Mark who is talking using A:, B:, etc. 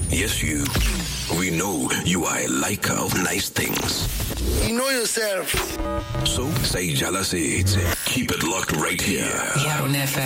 A: Yes, you. We know you are a liker of nice things.
B: You know yourself.
A: So, say jealousy. Keep it locked right here.
C: Yaron FM.